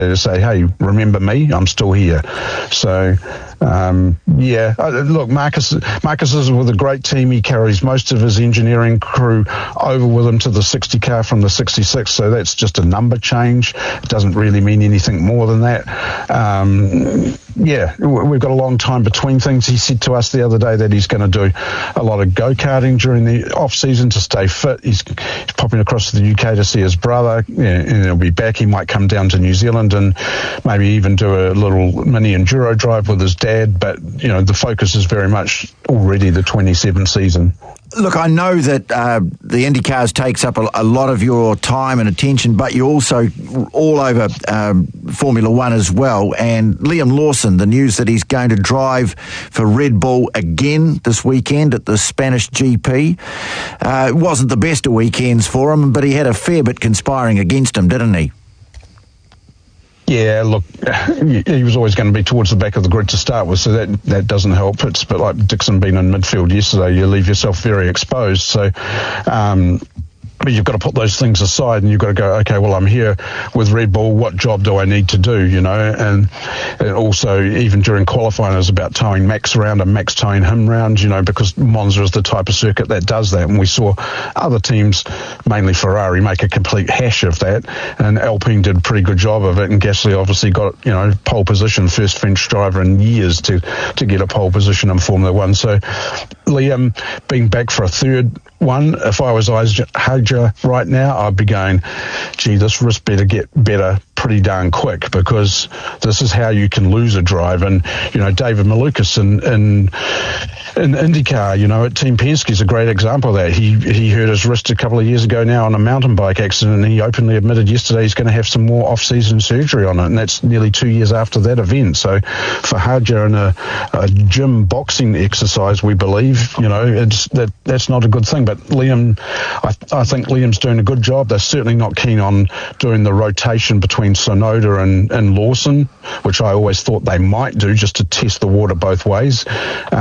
to say, hey, remember me? I'm still here. So, look, Marcus is with a great team. He carries most of his engineering crew over with him to the 60 car from the 66, so that's just a number change. It doesn't really mean anything more than that. We've got a long time between things. He said to us the other day that he's going to do a lot of go-karting during the off-season to stay fit. He's popping across to the UK to see his brother, and he'll be back. He might come down to New Zealand and maybe even do a little mini enduro drive with his dad, but the focus is very much already the 27 season. Look, I know that the IndyCars takes up a lot of your time and attention, but you're also all over Formula One as well. And Liam Lawson, the news that he's going to drive for Red Bull again this weekend at the Spanish GP. It wasn't the best of weekends for him, but he had a fair bit conspiring against him, didn't he? Yeah, look, he was always going to be towards the back of the grid to start with, so that doesn't help. It's a bit like Dixon being in midfield yesterday. You leave yourself very exposed. So, but you've got to put those things aside and you've got to go, okay, well, I'm here with Red Bull. What job do I need to do, And also, even during qualifying, it was about towing Max around and Max towing him around, because Monza is the type of circuit that does that. And we saw other teams, mainly Ferrari, make a complete hash of that. And Alpine did a pretty good job of it. And Gasly obviously got, pole position, first French driver in years to get a pole position in Formula One. So Liam being back for a third one, if I was Hadjar right now, I'd be going, gee, this risk better get better pretty darn quick, because this is how you can lose a drive. And, David Malukas in IndyCar, at Team Penske is a great example of that. He hurt his wrist a couple of years ago now on a mountain bike accident, and he openly admitted yesterday he's going to have some more off-season surgery on it, and that's nearly 2 years after that event. So for Hadjar in a gym boxing exercise, we believe, that's not a good thing. But Liam, I think Liam's doing a good job. They're certainly not keen on doing the rotation between Tsunoda and Lawson, which I always thought they might do just to test the water both ways.